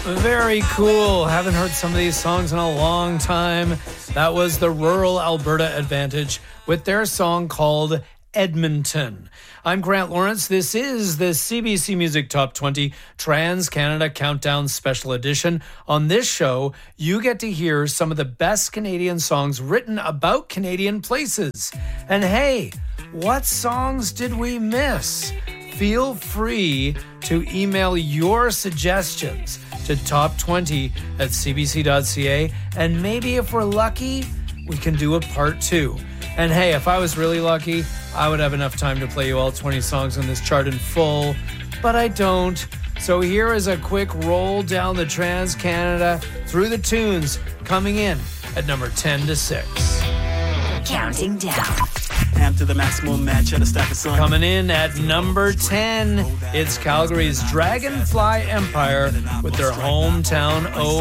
Very cool. Haven't heard some of these songs in a long time. That was the Rural Alberta Advantage with their song called Edmonton. I'm Grant Lawrence. This is the CBC Music Top 20 Trans-Canada Countdown Special Edition. On this show, you get to hear some of the best Canadian songs written about Canadian places. And hey, what songs did we miss? Feel free to email your suggestions to top20@cbc.ca, and maybe if we're lucky, we can do a part 2. And hey, if I was really lucky, I would have enough time to play you all 20 songs on this chart in full, but I don't. So here is a quick roll down the Trans-Canada through the tunes, coming in at number 10 to 6. Counting down. Amp to the maximum match at a stack of sun. Coming in at number 10, it's Calgary's Dragonfly Empire with their hometown